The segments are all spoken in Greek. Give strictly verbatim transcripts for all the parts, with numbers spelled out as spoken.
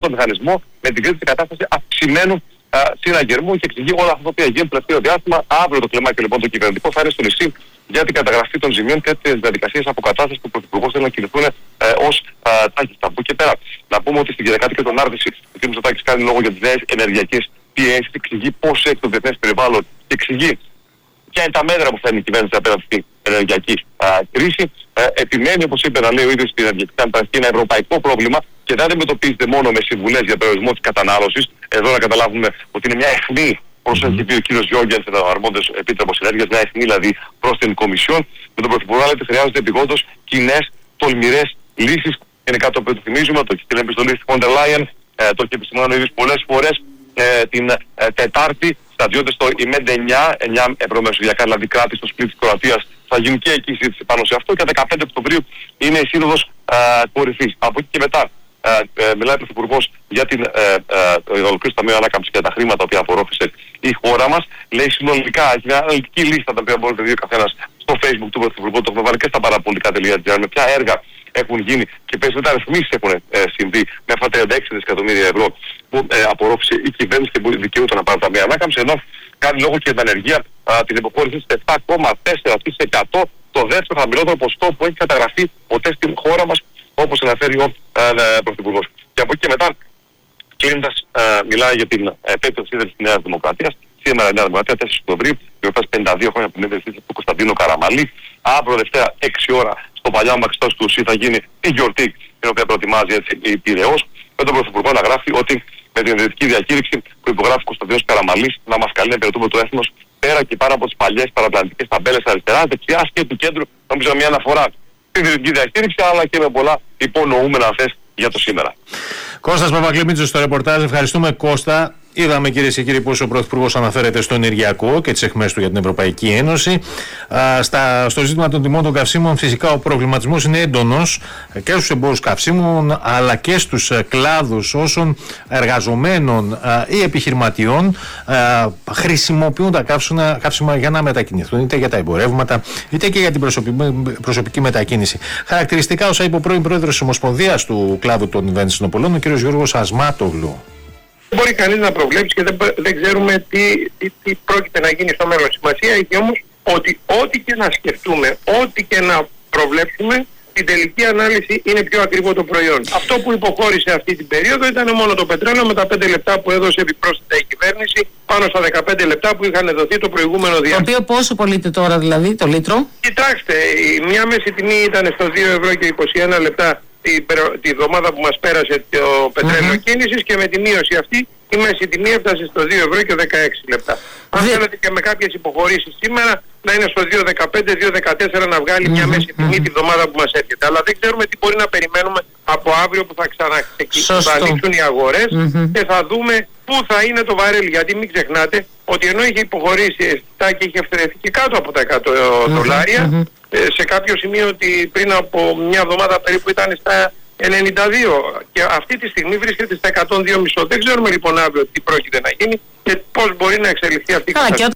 το μηχανισμό με την κρίτηση κατάσταση αυξημένου συναγερμού και εξηγεί όλα αυτά τα οποία γίνουν το τελευταίο διάστημα. Αύριο το κλεμάκι λοιπόν το κυβερνητικό θα είναι στο νησί για την καταγραφή των ζημιών και τις διαδικασίες αποκατάστασης που ο Πρωθυπουργός θέλει να κινηθούν ε, ως τάχιστα. Από εκεί πέρα, να πούμε ότι στην δεκαετία και τον άρτηση ο κ. Μητσοτάκης κάνει λόγο για τις νέες ενεργειακές πιέσεις, εξηγεί πώς έχει το διεθνές περιβάλλον και εξηγεί ποια είναι τα μέτρα που φέρνει η κυβέρνηση απέναντι στην ενεργειακή α, κρίση. Ε, επιμένει, όπως είπε, να λέει ο ίδιος στην ενεργειακή κατάσταση, ένα ευρωπαϊκό πρόβλημα και δεν αντιμετωπίζεται μόνο με συμβουλές για περιορισμό της κατανάλωσης. Εδώ να καταλάβουμε ότι είναι μια αιχμή, όπως έχει πει ο κ. Γιώργενς, ο αρμόδιος επίτροπος ενέργειας, μια αιχμή δηλαδή προς την Κομισιόν. Με τον Πρωθυπουργό λέει ότι χρειάζονται επιγόντως κοινές, τολμηρές λύσεις. Είναι κάτι το οποίο το θυμίζουμε, το έχει στην επιστολή στη Φόντερ Λάιεν, το έχει επισημάνει ο ίδιος πολλές φορές. Ε, την ε, Τετάρτη στρατιώτες στο ΙΜΕΝΤ εννιά, εννιά ευρωμεσογειακά δηλαδή κράτη στο σπίτι της Κροατίας, θα γίνουν και εκεί συζήτηση πάνω σε αυτό και δεκαπέντε Οκτωβρίου είναι η σύνοδος ε, κορυφής. Από εκεί και μετά ε, ε, μιλάει ο Πρωθυπουργός για την ε, ε, ολοκλήρωση Ταμείου Ανάκαμψης και τα χρήματα που απορρόφησε η χώρα μας. Λέει συνολικά, έχει μια αναλυτική λίστα τα οποία μπορείτε να δει ο καθένας στο Facebook του Πρωθυπουργού, το έχουμε βάλει και στα παραπολιτικά.gr με ποια έργα έχουν γίνει και ποιες μεταρρυθμίσεις έχουν ε, συμβεί με αυτά τα τριάντα έξι δισεκατομμύρια ευρώ που ε, απορρόφησε η κυβέρνηση και που δικαιούται να πάρει τα μία ανάκαμψη, ενώ κάνει λόγο και την ανεργία την υποχώρηση της επτά κόμμα τέσσερα τοις εκατό, το δεύτερο χαμηλότερο ποσοστό που έχει καταγραφεί ποτέ στην χώρα μας, όπως αναφέρει ο ε, ε, Πρωθυπουργός. Και από εκεί και μετά, κλείνοντας, ε, μιλάει για την επέτειο της ίδρυσης της Νέας Δημοκρατίας. Σήμερα η Νέα Δημοκρατία, τέσσερα Οκτωβρίου, γιορτάζει πενήντα δύο χρόνια από την ίδρυση του Κωνσταντίνου Καραμαλή. Αύριο Δευτέρα, έξι ώρα, στο παλιά Μαξιτός του ΟΣΥ θα γίνει η γιορτή, την οποία προετοιμάζει έτσι η Πειραιώς, με τον Πρωθυπουργό να γράφει ότι με την ιδρυτική διακήρυξη που υπογράφει ο Κωνσταντίνος Καραμαλής να μας καλεί να υπηρετούμε το έθνος πέρα και πάνω από τις παλιές παραπλανητικές ταμπέλες αριστεράς, δεξιάς και του κέντρου. Νομίζω μια αναφορά στην ιδρυτική διακήρυξη, αλλά και με πολλά υπονοούμενα θες για το σήμερα. Κώστας Παπακλημίτσος στο ρεπορτάζ. Ευχαριστούμε, Κώστα. Είδαμε, κυρίες και κύριοι, πώς ο Πρωθυπουργός αναφέρεται στο ενεργειακό και τις αιχμές του για την Ευρωπαϊκή Ένωση. Α, στα, στο ζήτημα των τιμών των καυσίμων, φυσικά ο προβληματισμός είναι έντονος και στους εμπόρους καυσίμων, αλλά και στους κλάδους όσων εργαζομένων α, ή επιχειρηματιών α, χρησιμοποιούν τα καύσιμα, καύσιμα για να μετακινηθούν, είτε για τα εμπορεύματα, είτε και για την προσωπική, προσωπική μετακίνηση. Χαρακτηριστικά, όσα είπε ο πρώην πρόεδρος της Ομοσπονδίας του κλάδου των βενζινοπολών, ο κ. Γιώργος Ασμάτογλου. Μπορεί κανείς να προβλέψει και δεν, δεν ξέρουμε τι, τι, τι πρόκειται να γίνει στο μέλλον. Σημασία έχει όμως ότι ό,τι και να σκεφτούμε, ό,τι και να προβλέψουμε, στην τελική ανάλυση είναι πιο ακριβό το προϊόν. Αυτό που υποχώρησε αυτή την περίοδο ήταν μόνο το πετρέλαιο με τα πέντε λεπτά που έδωσε επιπρόσθετα η κυβέρνηση πάνω στα δεκαπέντε λεπτά που είχαν δοθεί το προηγούμενο διάστημα. Το οποίο πόσο πωλείται τώρα δηλαδή το λίτρο? Κοιτάξτε, η μια μέση τιμή ήταν στο δύο ευρώ και είκοσι ένα λεπτά τη, τη εβδομάδα που μας πέρασε το πετρέλαιο mm-hmm. κίνησης και με τη μείωση αυτή η μέση τιμή έφτασε στο δύο ευρώ και δεκαέξι λεπτά. Αν Δε... θέλετε και με κάποιες υποχωρήσεις σήμερα να είναι στο δύο δεκαπέντε, δύο δεκατέσσερα να βγάλει mm-hmm. μια μέση τιμή mm-hmm. τη εβδομάδα που μας έρχεται. Αλλά δεν ξέρουμε τι μπορεί να περιμένουμε από αύριο που θα ξαναξεκινήσουν, θα ανοίξουν οι αγορές mm-hmm. και θα δούμε πού θα είναι το βαρέλι. Γιατί μην ξεχνάτε ότι ενώ είχε υποχωρήσει αισθητά και είχε αυθαιρεθεί και κάτω από τα εκατό mm-hmm. δολάρια, mm-hmm. σε κάποιο σημείο ότι πριν από μια εβδομάδα περίπου ήταν στα ενενήντα δύο και αυτή τη στιγμή βρίσκεται στα εκατόν δύο κόμμα πέντε. Δεν ξέρουμε λοιπόν αύριο τι πρόκειται να γίνει και πώς μπορεί να εξελιχθεί αυτή η κατάσταση.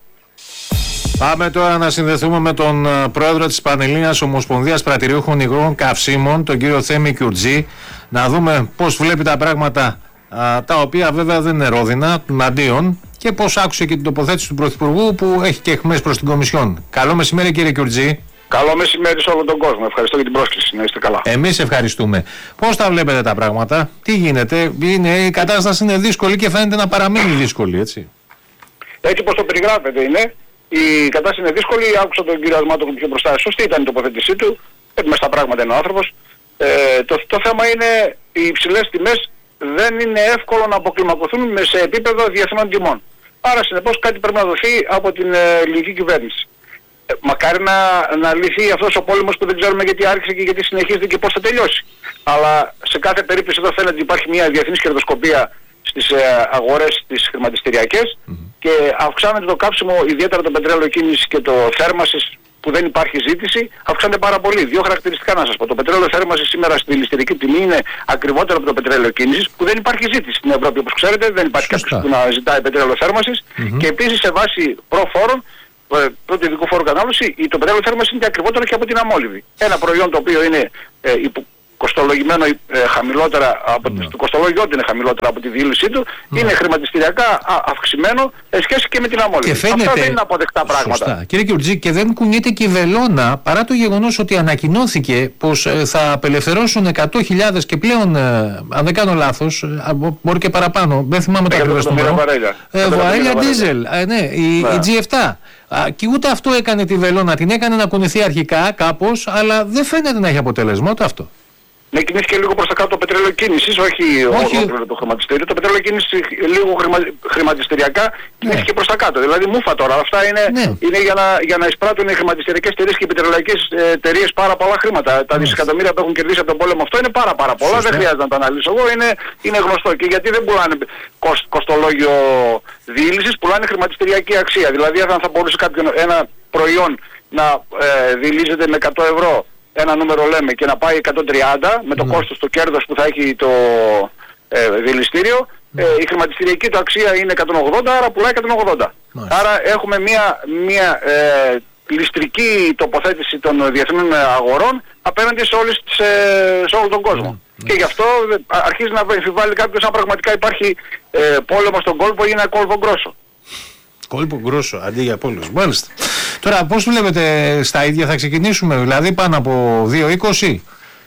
Πάμε τώρα να συνδεθούμε με τον πρόεδρο της Πανελλήνιας Ομοσπονδίας Πρατηριούχων Υγρών Καυσίμων, τον κύριο Θέμη Κιουρτζή, να δούμε πώς βλέπει τα πράγματα, α, τα οποία βέβαια δεν είναι ρόδινα, του αντίον, και πώς άκουσε και την τοποθέτηση του Πρωθυπουργού που έχει και αιχμές προς την Κομισιόν. Καλό μεσημέρι, κύριε Κιουρτζή. Καλό μεσημέρι σε όλο τον κόσμο. Ευχαριστώ για την πρόσκληση. Να είστε καλά. Εμείς ευχαριστούμε. Πώς τα βλέπετε τα πράγματα, τι γίνεται? Είναι, η κατάσταση είναι δύσκολη και φαίνεται να παραμείνει δύσκολη, έτσι. Έτσι όπως το περιγράφετε είναι. Η κατάσταση είναι δύσκολη. Άκουσα τον κύριο Ασμάτογλου πιο μπροστά. Σωστή ήταν η τοποθέτησή του. Έτοιμα στα πράγματα είναι ο άνθρωπος. Ε, το, το θέμα είναι οι υψηλές τιμές δεν είναι εύκολο να αποκλιμακωθούν σε επίπεδο διεθνών τιμών. Άρα συνεπώς κάτι πρέπει να δοθεί από την ε, ελληνική κυβέρνηση. Ε, μακάρι να, να λυθεί αυτός ο πόλεμος που δεν ξέρουμε γιατί άρχισε και γιατί συνεχίζεται και πώς θα τελειώσει. Αλλά σε κάθε περίπτωση εδώ φαίνεται ότι υπάρχει μια διεθνής κερδοσκοπία στις ε, αγορές τις χρηματιστηριακές mm-hmm. και αυξάνεται το κάψιμο, ιδιαίτερα το πετρέλαιο κίνησης και το θέρμασης που δεν υπάρχει ζήτηση, αυξάνεται πάρα πολύ. Δύο χαρακτηριστικά να σας πω. Το πετρέλαιο θέρμασης σήμερα στη ληστηρική τιμή είναι ακριβότερο από το πετρέλαιο κίνησης που δεν υπάρχει ζήτηση στην Ευρώπη, όπως ξέρετε. Δεν υπάρχει κάποιος που να ζητάει πετρέλαιο θέρμασης mm-hmm. και επίσης σε βάση προφόρων, πρώτου ειδικού φόρου κατανάλωση, το πετρέλαιο θέρμασης είναι και ακριβότερο και από την αμόλυβη. Ένα προϊόν το οποίο είναι ε, υπο, κοστολογημένο ε, χαμηλότερα, από, ναι. το κοστολόγιο του είναι χαμηλότερα από τη διήλυσή του, ναι. είναι χρηματιστηριακά α, αυξημένο σε σχέση και με την αμόλυβδη. Φαίνεται... Αυτά δεν είναι αποδεκτά πράγματα. Σωστά. Κύριε Γεωργή, και δεν κουνιέται και η βελόνα παρά το γεγονός ότι ανακοινώθηκε πως ε, θα απελευθερώσουν εκατό χιλιάδες και πλέον, ε, αν δεν κάνω λάθος, ε, μπορεί και παραπάνω, δεν θυμάμαι το ακριβές νούμερο. Βαρέλια ντίζελ, ναι, η, η τζι επτά. Α, και ούτε αυτό έκανε τη βελόνα, την έκανε να κουνηθεί αρχικά κάπως, αλλά δεν φαίνεται να έχει αποτέλεσμα ούτε αυτό. Ναι, κινήθηκε λίγο προς τα κάτω το πετρέλαιο κίνησης, όχι, όχι. όλο το χρηματιστήριο. Το πετρέλαιο κίνησης λίγο χρημα, χρηματιστηριακά κινήθηκε ναι. προς τα κάτω. Δηλαδή μούφα τώρα. Αυτά είναι, ναι. είναι για, να, για να εισπράττουν οι χρηματιστηριακές εταιρείες και οι πετρελαϊκές εταιρείες πάρα πολλά χρήματα. Ναι. Τα δισεκατομμύρια που έχουν κερδίσει από τον πόλεμο αυτό είναι πάρα, πάρα πολλά. Σωστά. Δεν χρειάζεται να τα αναλύσω εγώ. Είναι, είναι γνωστό. Και γιατί δεν πουλάνε κοσ, κοστολόγιο διήλυσης, πουλάνε χρηματιστηριακή αξία. Δηλαδή αν θα μπορούσε κάποιο, ένα προϊόν να ε, διηλύζεται με εκατό ευρώ, ένα νούμερο λέμε, και να πάει εκατόν τριάντα με το mm. κόστος, το κέρδος που θα έχει το ε, διελιστήριο, mm. ε, η χρηματιστηριακή του αξία είναι εκατόν ογδόντα, άρα πουλάει εκατόν ογδόντα. Mm. Άρα έχουμε μια, μια ε, ληστρική τοποθέτηση των διεθνών αγορών απέναντι σε, όλες τις, ε, σε όλο τον κόσμο. Mm. Και γι' αυτό αρχίζει να εμφιβάλλει κάποιος αν πραγματικά υπάρχει ε, πόλεμο στον κόλπο ή ένα κόλπο γκρόσο. Κόλπο γκρόσο, αντί για πόλεμο. Μάλιστα. Τώρα πώς βλέπετε στα ίδια θα ξεκινήσουμε, δηλαδή πάνω από δύο είκοσι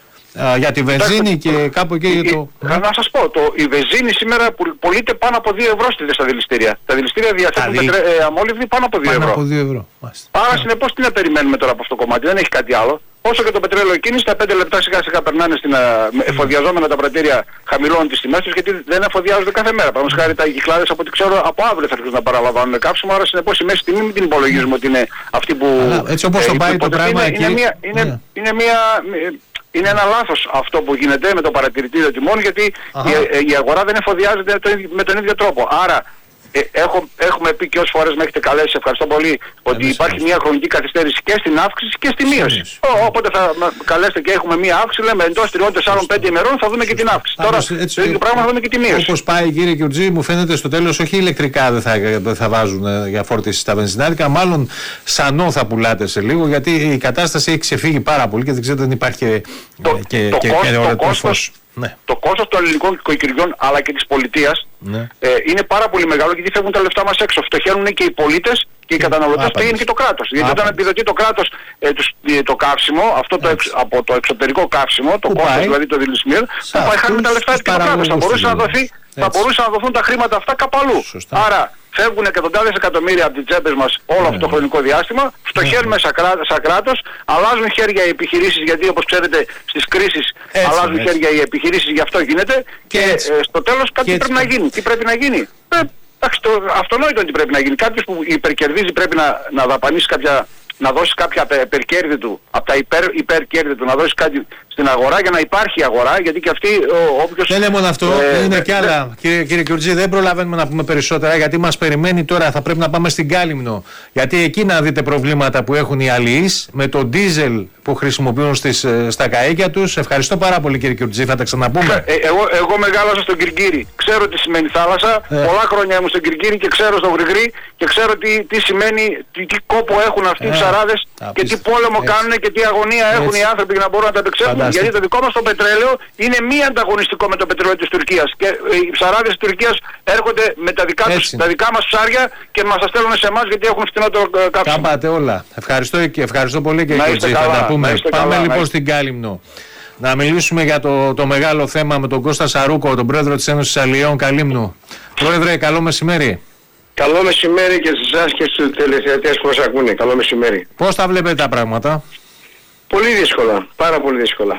για τη βενζίνη και κάπου εκεί για το... Να, να σας πω, το, η βενζίνη σήμερα πωλείται πάνω από δύο ευρώ στα δηληστήρια. Τα δηληστήρια διαθέτουν δι... ε, αμόλυβδη πάνω από δύο ευρώ. Πάνω από δύο ευρώ. Άρα συνεπώς τι να περιμένουμε τώρα από αυτό το κομμάτι, δεν έχει κάτι άλλο. Όσο και το πετρέλαιο κίνηση, τα πέντε λεπτά σιγά σιγά περνάνε στην, εφοδιαζόμενα τα πρατήρια χαμηλώνουν τις τιμές τους, γιατί δεν εφοδιάζονται κάθε μέρα. Παραδείγματος χάρη τα κυκλάδες από ό,τι ξέρω από αύριο θα αρχίσουν να παραλαμβάνουν κάψιμο, άρα συνεπώς η μέση τιμή μην την υπολογίζουμε ότι είναι αυτή που... Αλλά, έτσι όπως ε, το πάει το πράγμα είναι, εκεί... Είναι, μια, είναι, yeah. είναι, μια, είναι ένα λάθος αυτό που γίνεται με το παρατηρητήριο τιμών, γιατί η, η αγορά δεν εφοδιάζεται με τον ίδιο τρόπο. Άρα, Ε, έχω, έχουμε πει και όσες φορές με έχετε καλέσει, ευχαριστώ πολύ, ότι Εμείς υπάρχει μια χρονική καθυστέρηση και στην αύξηση και στη μείωση. Ω, όποτε θα καλέσετε και έχουμε μια αύξηση, λέμε εντός τριών τεσσάρων πέντε ημερών θα δούμε και την αύξηση. Τώρα το ίδιο πράγμα θα δούμε και τη μείωση. Όπως πάει, κύριε Γεωργή, μου φαίνεται στο τέλος όχι ηλεκτρικά δεν θα, δεν θα βάζουν για φόρτιση στα βενζινάδικα, μάλλον σανό θα πουλάτε σε λίγο, γιατί η κατάσταση έχει ξεφύγει πάρα πολύ και δεν ξέρω αν υπάρχει και, το, και, το και, κόστος, και το κόστος, ναι. το κόστος των ελληνικών οικοκυριών αλλά και της πολιτείας ναι. ε, είναι πάρα πολύ μεγάλο, γιατί φεύγουν τα λεφτά μας έξω. Φτωχαίνουν και οι πολίτες και οι καταναλωτές, πήγαινε και το κράτος. Γιατί όταν επιδοτεί το κράτος ε, το, το καύσιμο, αυτό το εξ, από το εξωτερικό καύσιμο, το κόστος δηλαδή το δηλησμίρ, θα πάει χάνουμε τα λεφτά και το κράτος. Θα μπορούσε να, δοθεί, θα μπορούσε να δοθούν τα χρήματα αυτά κάπου αλλού. Άρα φεύγουν εκατοντάδες εκατομμύρια από τις τσέπες μας όλο yeah. αυτό το χρονικό διάστημα, φτωχαίνουμε yeah. σαν, κρά, σαν κράτος, αλλάζουν χέρια οι επιχειρήσεις, γιατί όπως ξέρετε στις κρίσεις έτσι, αλλάζουν έτσι. χέρια οι επιχειρήσεις, γι' αυτό γίνεται, και, και ε, στο τέλος κάτι πρέπει να γίνει. Τι πρέπει να γίνει? Ε, εντάξει, το αυτονόητο ότι πρέπει να γίνει. Κάποιος που υπερκερδίζει πρέπει να, να δαπανίσει κάποια, να δώσει κάποια υπερκέρδη του, από τα υπερ, υπερκέρδη του, να δώσει κάτι στην αγορά για να υπάρχει αγορά, γιατί και αυτή ο, όποιος... Δεν είναι μόνο αυτό, ε, είναι ε, και άλλα. Ε, κύριε, κύριε Γεωργή, δεν προλαβαίνουμε να πούμε περισσότερα, γιατί μας περιμένει τώρα, θα πρέπει να πάμε στην Κάλυμνο, γιατί εκεί να δείτε προβλήματα που έχουν οι αλληλείς με το ντίζελ που χρησιμοποιούν στις, στα καΐκια τους. Ευχαριστώ πάρα πολύ, κύριε Γεωργή, θα τα ξαναπούμε. Ε, εγώ, εγώ μεγάλωσα στον Κυρκύρη, ξέρω τι σημαίνει θάλασσα, ε. πολλά χρόνια ήμουν στον Κυρκύρη και ξέρω στον Γρηγρή και ξέρω τι, τι σημαίνει, τι, τι κόπο έχουν αυτοί οι ε. ψαράδες και τι πόλεμο έτσι. κάνουν και τι αγωνία έτσι. έχουν οι άνθρωποι για να μπορούν να τα επεξέλθουν. Γιατί το δικό μας το πετρέλαιο είναι μη ανταγωνιστικό με το πετρέλαιο της Τουρκίας. Και οι ψαράδες της Τουρκίας έρχονται με τα δικά, τους, τα δικά μας ψάρια και μας τα στέλνουν σε εμάς γιατί έχουν φτηνότερο κάψιμο. Τα πάτε όλα. Ευχαριστώ, ευχαριστώ πολύ και κύριε θα τα πούμε. Πάμε καλά, λοιπόν στην Κάλυμνο. Να μιλήσουμε για το, το μεγάλο θέμα με τον Κώστα Σαρούκο, τον πρόεδρο της Ένωσης Αλλιέων Καλύμνου. Πρόεδρε, καλό μεσημέρι. Καλό μεσημέρι και σε εσάς και στους τηλεθεατές που μας ακούνε. Καλό μεσημέρι. Πώς τα βλέπετε τα πράγματα? Πολύ δύσκολα, πάρα πολύ δύσκολα.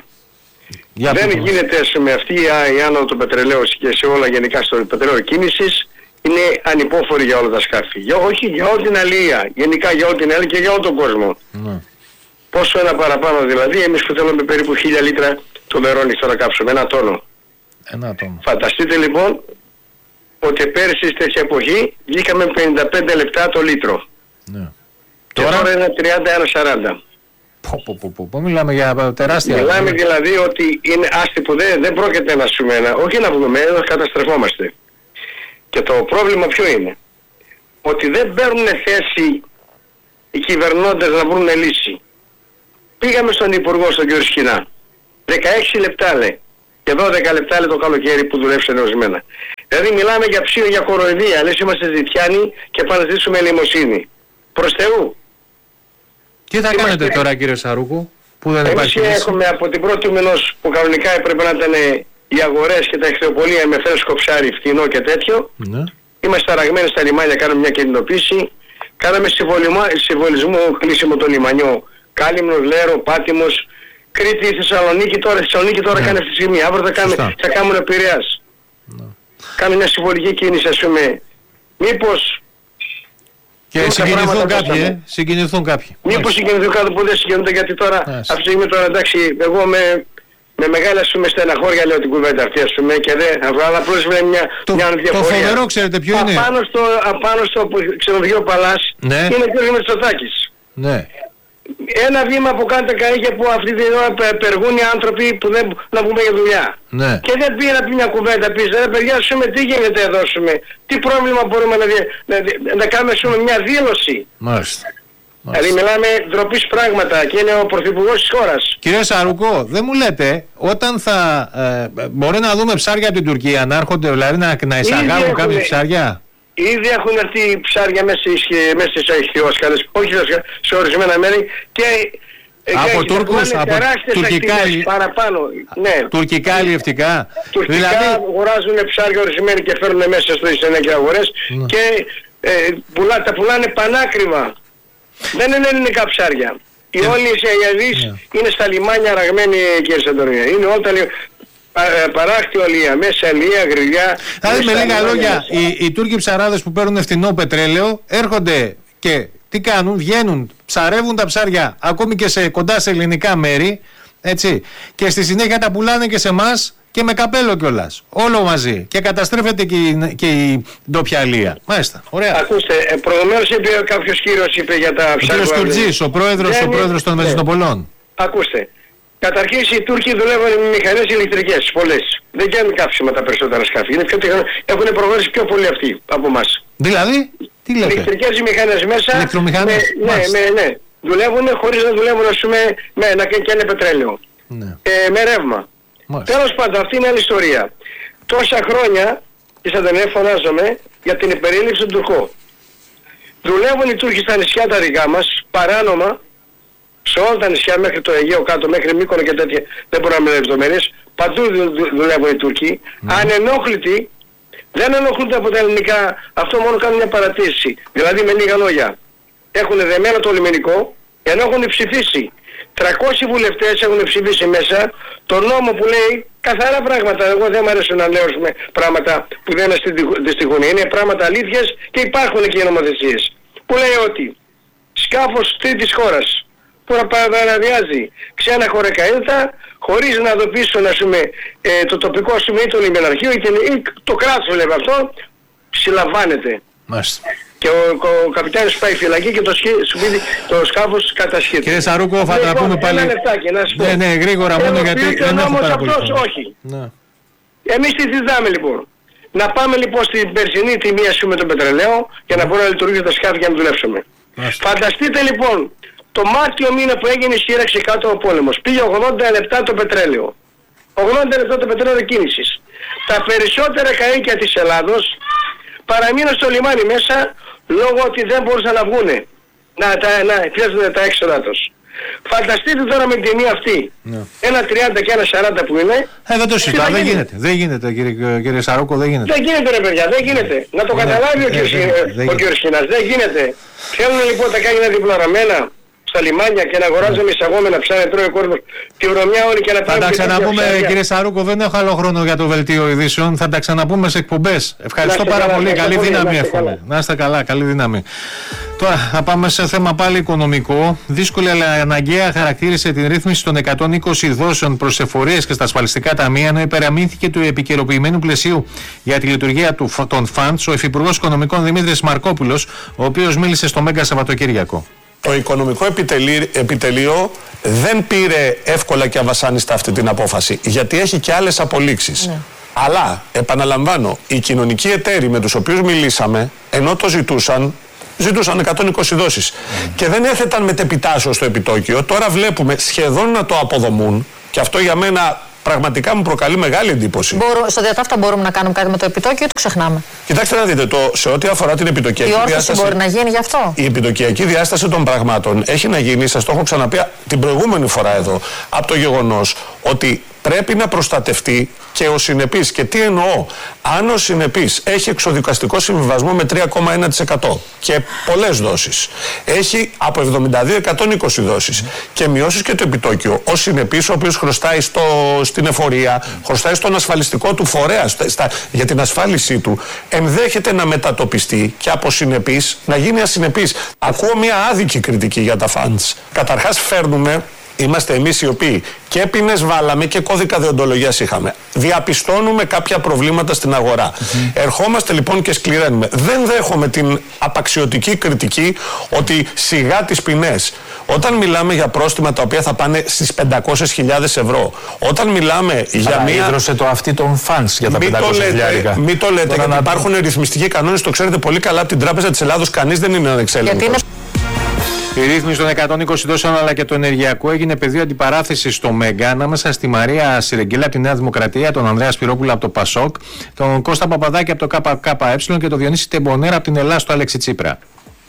Για δεν πού γίνεται με αυτή η άνοδο του πετρελαίου και σε όλα γενικά στο πετρέλαιο κίνησης, είναι ανυπόφορη για όλα τα σκάφη. Για, όχι για όλη την αλληλεία, γενικά για όλη την αλληλεία και για όλο τον κόσμο. Ναι. Πόσο ένα παραπάνω δηλαδή, εμείς που θέλουμε περίπου χίλια λίτρα το Μερώνη τώρα κάψουμε, ένα τόνο. Ένα τόνο. Φανταστείτε λοιπόν ότι πέρυσι στη τέτοια εποχή βγήκαμε πενήντα πέντε λεπτά το λίτρο. Ναι. Και τώρα, τώρα είναι τριάντα ένα σαράντα. Πω, πω, πω, πω, πω, μιλάμε για τεράστια... Μιλάμε δηλαδή ότι είναι άστι που δεν, δεν πρόκειται να σумένα, όχι να βγούμε, να καταστρεφόμαστε. Και το πρόβλημα ποιο είναι? Ότι δεν παίρνουν θέση οι κυβερνώντες να βρουν λύση. Πήγαμε στον Υπουργό, στον κύριο Σκινά, δεκαέξι λεπτά λέει. Και δώδεκα λεπτά λέει το καλοκαίρι που δουλεύσαν ορισμένα. Δηλαδή μιλάμε για ψήλο, για κοροϊδία. Λες είμαστε ζητιάνοι και πάνε να ζητήσουμε ελεημοσύνη. Προς Θεού. Τι θα Είμαστε... κάνετε τώρα κύριε Σαρούκου, που δεν Εμείς υπάρχει λύση? έχουμε από την πρώτη μηνός που κανονικά έπρεπε να ήταν οι αγορές και τα εχθεοπολία με φρέσκο ψάρι, φτηνό και τέτοιο. Ναι. Είμαστε ταραγμένοι στα λιμάνια, κάνουμε μια κινητοποίηση. Κάναμε συμβολισμό κλείσιμο το λιμανιό. Κάλυμνος, Λέρο, Πάτιμος, Κρήτη, Θεσσαλονίκη τώρα. Θεσσαλονίκη τώρα ναι. κάνει αυτή τη στιγμή. Αύριο θα, κάνουμε, θα κάνουμε Πειραιάς. Ναι. Κάνουμε μια συμβολική κίνηση, ας πούμε. Μήπως... Και συγκινηθούν κάποιοι, ε, συγκινηθούν κάποιοι. Μήπως συγκινηθούν κάποιοι που δεν συγκινούνται, γιατί τώρα, yes. αυτή τη στιγμή τώρα εντάξει, εγώ με, με μεγάλα ας πούμε στεναχώρια λέω την κουβέντα αυτή ας πούμε και δεν, αλλά απλώς βλέπει μια, το, μια διαφορία. Το φοβερό ξέρετε ποιο είναι? Απάνω στο, απάνω στο ξενοδοχείο Παλάς ναι. είναι ο κ. Μητσοτάκης. Ναι. Ένα βήμα που κάνετε καίγε που αυτή την ώρα περγούν οι άνθρωποι που δεν να βγούμε για δουλειά. Ναι. Και δεν πήγε να πει μια κουβέντα, πει ρε παιδιά, σούμε, τι γίνεται εδώ, σούμε, τι πρόβλημα μπορούμε να, να, να, να κάνουμε σούμε, μια δήλωση. Μάλιστα. Δηλαδή μιλάμε ντροπής πράγματα και είναι ο πρωθυπουργός της χώρας. Κύριε Σαρούκο, δεν μου λέτε, όταν θα ε, μπορεί να δούμε ψάρια από την Τουρκία να έρχονται, δηλαδή να, να εισαγάγουν κάποια ψάρια? Ήδη έχουν έρθει ψάρια μέσα στις αχιόσκαλες, όχι σε ορισμένα μέρη και από Τούρκους, από τουρκικά, παραπάνω, ναι. Τουρκικά αλλιευτικά. Τουρκικά δηλαδή... αγοράζουν ψάρια ορισμένοι και φέρνουν μέσα στις ενέκια αγορές ναι. και ε, πουλά, τα πουλάνε πανάκριβα. Δεν είναι ελληνικά ψάρια. Οι yeah. όλοι οι Σεγιαδείς yeah. είναι στα λιμάνια αραγμένοι, κύριε Σαντορία. Είναι όλα τα λιμάνια. Παράκτη ολία, μέσα αλία, γριλιά. Δηλαδή με λίγα λόγια, οι, οι Τούρκοι ψαράδες που παίρνουν φθηνό πετρέλαιο έρχονται και τι κάνουν, βγαίνουν, ψαρεύουν τα ψάρια ακόμη και σε, κοντά σε ελληνικά μέρη, έτσι, και στη συνέχεια τα πουλάνε και σε εμάς και με καπέλο κιόλας. Όλο μαζί. Και καταστρέφεται και η, και η ντόπια αλία. Μάλιστα. Ωραία. Ακούστε, ε, προηγουμένως είπε κάποιος κύριος είπε για τα ψάρια. Ο κύριος Τουρτζής, ο πρόεδρος, ο πρόεδρος των Μεζινοπολών. Ακούστε. Καταρχήν οι Τούρκοι δουλεύουν με μηχανές ηλεκτρικές, πολλές. Δεν κάνουν κάψιμα τα περισσότερα σκάφη. Είναι πιο τεχνο... Έχουν προγρέσει πιο πολύ αυτοί από εμάς. Δηλαδή, τι λέτε? Ηλεκτρικές μηχανές μέσα. Ηλεκτρομηχανές. Με, ναι, ναι, ναι. Δουλεύουν χωρίς να δουλεύουν, ας πούμε, με, να καίνε πετρέλαιο. Ναι. Ε, με ρεύμα. Μάλιστα. Τέλος πάντων, αυτή είναι άλλη ιστορία. Τόσα χρόνια, και σαν δεν φωνάζομαι, για την υπερίληψη του Τουρκού. Δουλεύουν οι Τούρκοι στα νησιά τα δικά μας, παράνομα, σε όλα τα νησιά μέχρι το Αιγαίο κάτω, μέχρι Μύκονο και τέτοια, δεν μπορούμε να μιλάμε λεπτομέρειες, παντού δουλεύουν οι Τούρκοι, mm. ανενόχλητοι, δεν ενοχλούνται από τα ελληνικά, αυτό μόνο κάνουν μια παρατήρηση. Δηλαδή με λίγα λόγια, έχουν δεμένο το λιμενικό, ενώ έχουν ψηφίσει. τριακόσιοι βουλευτές έχουν ψηφίσει μέσα το νόμο που λέει καθαρά πράγματα. Εγώ δεν μου αρέσει να λέω πράγματα που δεν είναι στη γωνία. Είναι πράγματα αλήθειες και υπάρχουν και οι νομοθεσίες. Που λέει ότι σκάφος τρίτης χώρας που να παραβιάζει ξένα χωρεκαίδητα χωρίς να ειδοποιήσουν ας πούμε, ε, το τοπικό ας πούμε, ή το λιμεναρχείο ή, ή το κράτος λέει αυτό, συλλαμβάνεται. Μάλιστα. Και ο, ο, ο καπιτάνιος πάει φυλακή και το, σχή, το σκάφος κατασχέται. Κύριε Σαρούκο, θα τα πούμε πάλι. Ένα λεπτάκι, να σας πω. Ναι, ναι, γρήγορα μόνο γιατί δεν έχω πάρα πολύ αυτός, όχι. Ναι. Εμείς τι ζητάμε λοιπόν? Να πάμε λοιπόν στην περσινή τιμή ας πούμε το πετρελαίο και να μπορούμε να λειτουργήσουμε τα σκάφη για να δουλέψουμε. Μάλιστα. Φανταστείτε λοιπόν, το Μάρτιο μήνα που έγινε η σύραξη κάτω ο πόλεμος, πήγε ογδόντα λεπτά το πετρέλαιο. ογδόντα λεπτά το πετρέλαιο κίνησης. Τα περισσότερα καΐκια της Ελλάδος παραμείναν στο λιμάνι μέσα λόγω ότι δεν μπορούσαν να βγούνε. Να, να πιάσουν τα έξοδα τους. Φανταστείτε τώρα με την τιμή αυτή. Ναι. Ένα τριάντα και ένα σαράντα που είναι. Ε, δεν το συζητάω, δεν γίνεται. Δεν γίνεται κύριε, κύριε Σαρούκο, δεν γίνεται. Δεν γίνεται ρε παιδιά, δεν γίνεται. Να το ναι, καταλάβει ο κύριος Χινάς, δεν γίνεται. Θέλουν λοιπόν τα κάνει διπλωραμένα στα λιμάνια και να αγοράζουμε εισαγόμενα ψάρια, τρώει ο κόσμος τη βρωμιά όλοι και να πάμε. Θα τα ξαναπούμε κύριε Σαρούκο, δεν έχω άλλο χρόνο για το βελτίο ειδήσεων, θα τα ξαναπούμε σε εκπομπές. Ευχαριστώ πάρα καλά, πολύ, καλή δύναμη εύχομαι. Να είστε καλά, καλή δύναμη. Τώρα θα πάμε σε θέμα πάλι οικονομικό. Δύσκολη αλλά αναγκαία χαρακτήρισε την ρύθμιση των εκατόν είκοσι δόσεων προς εφορίες και στα ασφαλιστικά ταμεία, ενώ υπεραμείνθηκε του επικαιροποιημένου πλαισίου για τη λειτουργία του, των φαντς ο Υφυπουργός Οικονομικών Δημήτρης Μαρκόπουλος, ο οποίος μίλησε στο Μέγκα Σαββατοκύριακο. Το οικονομικό επιτελείο δεν πήρε εύκολα και αβασάνιστα αυτή την απόφαση, γιατί έχει και άλλες απολύξεις. Ναι. Αλλά, επαναλαμβάνω, οι κοινωνικοί εταίροι με τους οποίους μιλήσαμε, ενώ το ζητούσαν, ζητούσαν εκατόν είκοσι δόσεις. Mm. Και δεν έθεταν μετεπιτάσσεως στο επιτόκιο. Τώρα βλέπουμε σχεδόν να το αποδομούν, Και αυτό για μένα πραγματικά μου προκαλεί μεγάλη εντύπωση. Μπορούμε, στο διατάφτα μπορούμε να κάνουμε κάτι με το επιτόκιο ή το ξεχνάμε? Κοιτάξτε να δείτε, το, σε ό,τι αφορά την επιτοκιακή διάσταση. Η διάσταση. μπορεί να γίνει γι' αυτό. Η επιτοκιακή διάσταση των πραγμάτων έχει να γίνει, σας το έχω ξαναπεί την προηγούμενη φορά εδώ, από το γεγονός ότι πρέπει να προστατευτεί και ο συνεπής. Και τι εννοώ? Αν ο συνεπής έχει εξοδικαστικό συμβιβασμό με τρία κόμμα ένα τοις εκατό και πολλές δόσεις, έχει από εβδομήντα δύο εκατόν είκοσι δόσεις και μειώσεις και το επιτόκιο, ο συνεπής, ο οποίος χρωστάει στο, στην εφορία, χρωστάει στον ασφαλιστικό του φορέα στα, για την ασφάλισή του, ενδέχεται να μετατοπιστεί και από συνεπής να γίνει ασυνεπής. Ακούω μια άδικη κριτική για τα funds. Καταρχάς φέρνουμε, είμαστε εμείς οι οποίοι και ποινές βάλαμε και κώδικα δεοντολογίας είχαμε. Διαπιστώνουμε κάποια προβλήματα στην αγορά. Mm-hmm. Ερχόμαστε λοιπόν και σκληραίνουμε. Δεν δέχομαι την απαξιωτική κριτική ότι σιγά τις ποινές. Όταν μιλάμε για πρόστιμα τα οποία θα πάνε στις πεντακόσιες χιλιάδες ευρώ, όταν μιλάμε για μία... Ίδρωσε το αυτή των φανς για τα πεντακόσια χιλιάρικα. Μην το λέτε, γιατί να... υπάρχουν ρυθμιστικοί κανόνες, το ξέρετε πολύ καλά από την Τράπεζα της Ελλάδος, κανείς δεν είναι ανεξέλεγκτος. Η ρύθμιση των εκατόν είκοσι δόσεων αλλά και το ενεργειακό έγινε πεδίο αντιπαράθεσης στο Μέγκα ανάμεσα στη Μαρία Σιρεγγέλα από τη Νέα Δημοκρατία, τον Ανδρέα Σπυρόπουλο από το Πασόκ, τον Κώστα Παπαδάκη από το ΚΚΕ και τον Διονύση Τεμπονέρα από την Ελλάδα στο Αλέξη Τσίπρα.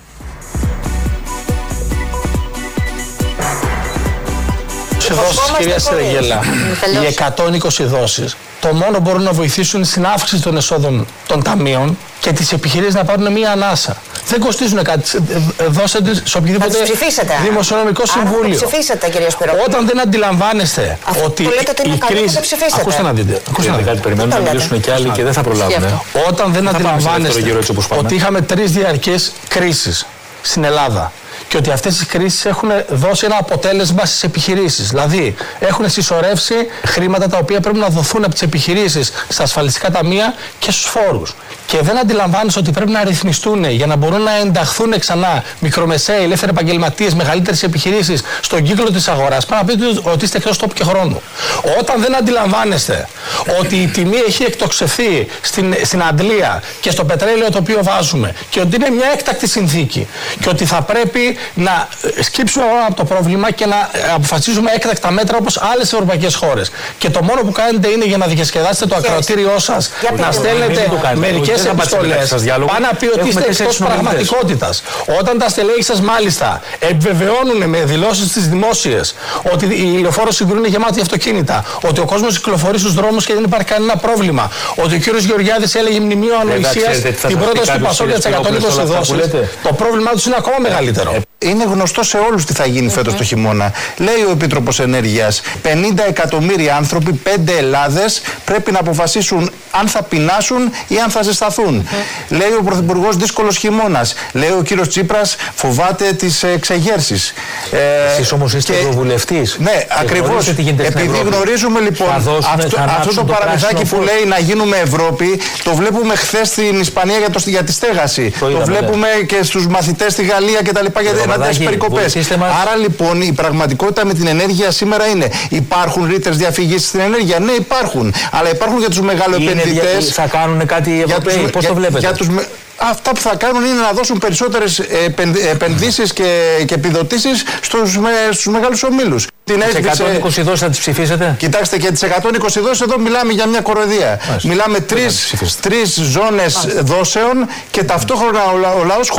Δόσεις, κυρία Σιρεγγέλα, οι εκατόν είκοσι δόσεις το μόνο μπορούν να βοηθήσουν στην αύξηση των εσόδων των ταμείων και τις επιχειρήσεις να πάρουν μία ανάσα. Δεν κοστίζουν κάτι. Δώσετε σε οποιοδήποτε δημοσιονομικό συμβούλιο. Θα ψηφίσετε, κύριε Σπυρόπουλο. Όταν δεν αντιλαμβάνεστε αυτό ότι που λέτε ότι είναι η καλό, κρίση. θα ψηφίσετε. Ακούστε να δείτε. Ακούστε να δείτε. Κάτι περιμένουν να μιλήσουν και άλλοι και δεν θα προλάβουν. Όταν δεν αντιλαμβάνεστε ότι είχαμε τρεις διαρκές κρίσεις στην Ελλάδα και ότι αυτές οι κρίσεις έχουν δώσει ένα αποτέλεσμα στις επιχειρήσεις. Δηλαδή, έχουν συσσωρεύσει χρήματα τα οποία πρέπει να δοθούν από τις επιχειρήσεις στα ασφαλιστικά ταμεία και στους φόρους. Και δεν αντιλαμβάνεσαι ότι πρέπει να ρυθμιστούν για να μπορούν να ενταχθούν ξανά μικρομεσαίοι, ελεύθεροι επαγγελματίες, μεγαλύτερες επιχειρήσεις στον κύκλο της αγοράς. Πρέπει να πείτε ότι είστε εκτός τόπου και χρόνου. Όταν δεν αντιλαμβάνεστε ότι η τιμή έχει εκτοξευθεί στην, στην αντλία και στο πετρέλαιο το οποίο βάζουμε και ότι είναι μια έκτακτη συνθήκη και ότι θα πρέπει να σκύψουμε από το πρόβλημα και να αποφασίσουμε έκτακτα μέτρα όπως άλλες ευρωπαϊκές χώρες. Και το μόνο που κάνετε είναι για να διασκεδάσετε το ακροατήριό σας, να στέλνετε μερικές επιστολές, πάνω να πει ότι είστε εκτός πραγματικότητας. Όταν τα στελέχη σας μάλιστα επιβεβαιώνουν με δηλώσεις τις δημόσιες ότι οι λεωφόροι Συγκρού είναι γεμάτοι αυτοκίνητα, ότι ο κόσμος κυκλοφορεί στους δρόμους και δεν υπάρχει κανένα πρόβλημα, ότι ο κύριος Γεωργιάδης έλεγε μνημείο ανοησίας την πρόταση του Πασόκ για τις εκατόν είκοσι δόσεις, το πρόβλημά τους είναι ακόμα μεγαλύτερο. Είναι γνωστό σε όλους τι θα γίνει φέτος το χειμώνα. Λέει ο Επίτροπος Ενέργειας, πενήντα εκατομμύρια άνθρωποι, πέντε Ελλάδες, πρέπει να αποφασίσουν αν θα πεινάσουν ή αν θα ζεσταθούν. Mm-hmm. Λέει ο Πρωθυπουργός, δύσκολος χειμώνας. Λέει ο κύριος Τσίπρας, φοβάται τις εξεγέρσεις. Εσείς όμως είστε ευρωβουλευτής. Ναι, ακριβώς. Επειδή γνωρίζουμε λοιπόν αυτό, αυτό το παραμυθάκι που λέει να γίνουμε Ευρώπη, το βλέπουμε χθες στην Ισπανία για, το, για τη στέγαση. Το, το βλέπουμε και στους μαθητές στη Γαλλία κτλ. Τις περικοπές. Άρα λοιπόν η πραγματικότητα με την ενέργεια σήμερα είναι: υπάρχουν ρήτρες διαφυγής στην ενέργεια? Ναι, υπάρχουν. Αλλά υπάρχουν για τους μεγαλοεπενδυτές. Θα κάνουν κάτι οι Ευρωπαίοι, πώς το βλέπετε? Για τους, αυτά που θα κάνουν είναι να δώσουν περισσότερες επενδύσεις και, και επιδοτήσεις στους, με, στους μεγάλους ομίλους. Τις εκατόν είκοσι δόσεις θα τις ψηφίσετε? Κοιτάξτε, και τις εκατόν είκοσι δόσεις εδώ μιλάμε για μια κοροϊδία. Μάλιστα. Μιλάμε τρεις, τρεις ζώνες Μάλιστα. δόσεων και ταυτόχρονα ο λαός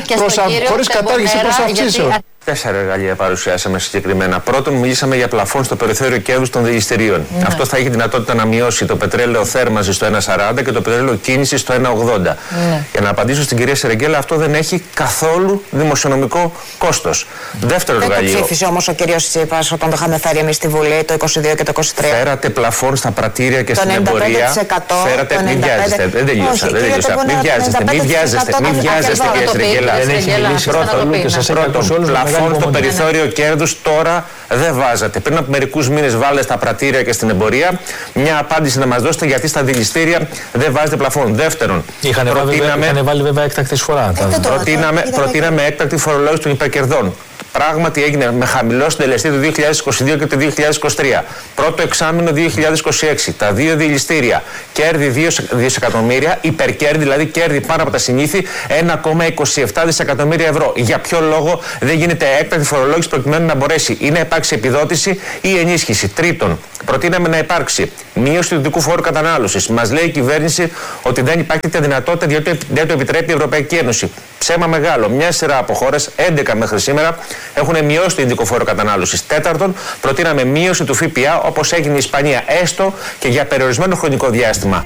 χωρίς κατάργηση προς αυξήσεων. Τέσσερα εργαλεία παρουσιάσαμε συγκεκριμένα. Πρώτον, μιλήσαμε για πλαφόν στο περιθώριο κέρδους των δηληστηρίων. Ναι. Αυτό θα έχει δυνατότητα να μειώσει το πετρέλαιο θέρμανση στο ένα σαράντα και το πετρέλαιο κίνηση στο ένα ογδόντα. Ναι. Για να απαντήσω στην κυρία Σιρεγγέλα, αυτό δεν έχει καθόλου δημοσιονομικό κόστος. Δεύτερο δεν εργαλείο. Δεν το ψήφισε όμως ο κύριος Τσίπρας όταν το είχαμε φέρει εμείς στη Βουλή το είκοσι δύο και το είκοσι τρία. Φέρατε πλαφόν στα πρατήρια και το στην εμπορία. Φέρατε. Μην βιάζεστε. Δεν τελείωσα. Δεν τελείωσα. Μην βιάζεστε. Μην βιάζεστε. Μην βιάζεστε, κυρία Σιρεγγέλα. Δεν έχει μιλήσει πρώτον. Πλαφόν στο περιθώριο κέρδους τώρα δεν βάζατε. Πριν από μερικούς μήνες βάλετε στα πρατήρια και στην εμπορία. Μια απάντηση να μας δώσετε γιατί στα δηληστήρια δεν βάζετε πλαφόν. Δεύτερον, είχαν βάλει βέβαια έκτακτη φορά. Προτείναμε, προτείναμε έκτακτη φορολόγηση των υπερκερδών. Πράγματι έγινε με χαμηλό συντελεστή το δύο χιλιάδες είκοσι δύο και το δύο χιλιάδες είκοσι τρία. Πρώτο εξάμηνο δύο χιλιάδες είκοσι έξι. Τα δύο διελιστήρια. Κέρδη δύο δισεκατομμύρια, υπερκέρδη, δηλαδή κέρδη πάνω από τα συνήθη ένα κόμμα είκοσι επτά δισεκατομμύρια ευρώ. Για ποιο λόγο δεν γίνεται έκτακτη φορολόγηση προκειμένου να μπορέσει ή να υπάρξει επιδότηση ή ενίσχυση? Τρίτον, προτείναμε να υπάρξει μείωση του ιδιωτικού φόρου κατανάλωσης. Μας λέει η κυβέρνηση ότι δεν υπάρχει τέτοια δυνατότητα διότι δεν το επιτρέπει η Ευρωπαϊκή Ένωση. Ψέμα μεγάλο. Μια σειρά από χώρες, έντεκα μέχρι σήμερα, έχουν μειώσει το ιδιωτικό φόρο κατανάλωσης. Τέταρτον, προτείναμε μείωση του ΦΠΑ όπως έγινε η Ισπανία, έστω και για περιορισμένο χρονικό διάστημα.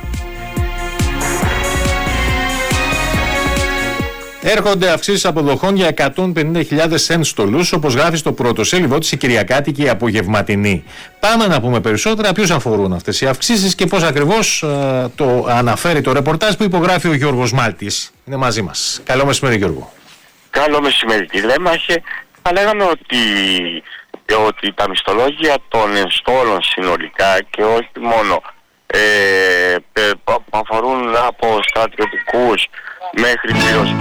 Έρχονται αυξήσεις αποδοχών για εκατόν πενήντα χιλιάδες ένστολους, όπως γράφει στο πρωτοσέλιδό της η Κυριακάτικη Απογευματινή. Πάμε να πούμε περισσότερα ποιους αφορούν αυτές οι αυξήσεις και πώς ακριβώς ε, το αναφέρει το ρεπορτάζ που υπογράφει ο Γιώργος Μάλτης. Είναι μαζί μας. Καλό μεσημέρι, Γιώργο. Καλό μεσημέρι, κύριε Δέμαρχε. Θα λέγαμε ότι, ότι τα μισθολόγια των ενστόλων συνολικά και όχι μόνο ε, που αφορούν από στρατιωτικούς μέχρι πλήρως.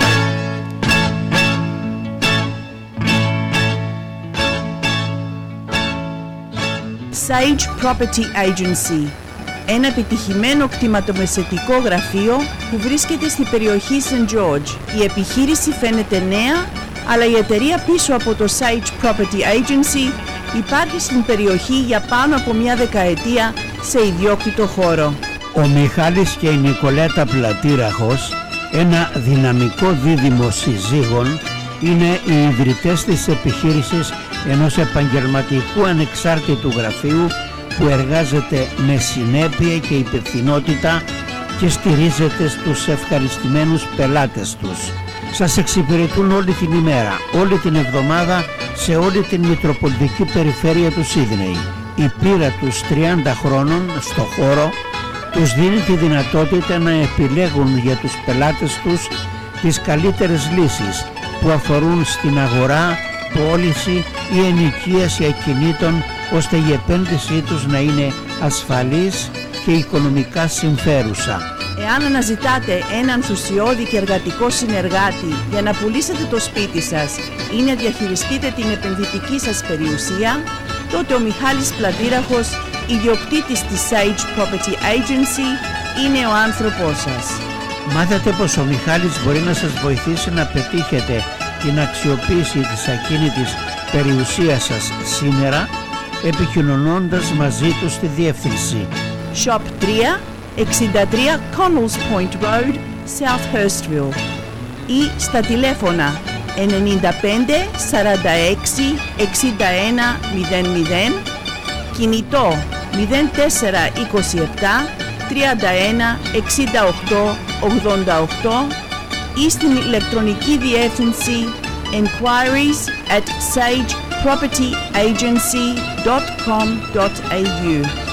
Sage Property Agency, ένα επιτυχημένο κτηματομεσαιτικό γραφείο που βρίσκεται στην περιοχή Σεντ Τζόρτζ. Η επιχείρηση φαίνεται νέα, αλλά η εταιρεία πίσω από το Sage Property Agency υπάρχει στην περιοχή για πάνω από μια δεκαετία σε ιδιόκτητο χώρο. Ο Μιχάλης και η Νικολέτα Πλατήραχος, ένα δυναμικό δίδυμο συζύγων, είναι οι ιδρυτές της επιχείρησης ενός επαγγελματικού ανεξάρτητου γραφείου που εργάζεται με συνέπεια και υπευθυνότητα και στηρίζεται στους ευχαριστημένους πελάτες τους. Σας εξυπηρετούν όλη την ημέρα, όλη την εβδομάδα, σε όλη την Μητροπολιτική Περιφέρεια του Σίδνεϊ. Η πείρα τους τριάντα χρόνων στο χώρο τους δίνει τη δυνατότητα να επιλέγουν για τους πελάτες τους τις καλύτερες λύσεις που αφορούν στην αγορά, πώληση ή ενοικίαση ακινήτων, ώστε η επένδυσή τους να είναι ασφαλής και οικονομικά συμφέρουσα. Εάν αναζητάτε έναν ενθουσιώδη και εργατικό συνεργάτη για να πουλήσετε το σπίτι σας ή να διαχειριστείτε την επενδυτική σας περιουσία, τότε ο Μιχάλης Πλατήραχος, ιδιοκτήτης της Sage Property Agency, είναι ο άνθρωπός σας. Μάθατε πως ο Μιχάλης μπορεί να σας βοηθήσει να πετύχετε την αξιοποίηση της ακίνητης περιουσίας σας σήμερα, επικοινωνώντας μαζί του στη διεύθυνση Shop τρία εξήντα τρία Connells Point Road, South Hurstville, ή στα τηλέφωνα ενενήντα πέντε σαράντα έξι εξήντα ένα μηδέν μηδέν, κινητό μηδέν τέσσερα είκοσι επτά τριάντα ένα εξήντα οκτώ ογδόντα οκτώ ή στην ηλεκτρονική διεύθυνση enquiries at sage property agency dot com dot a u.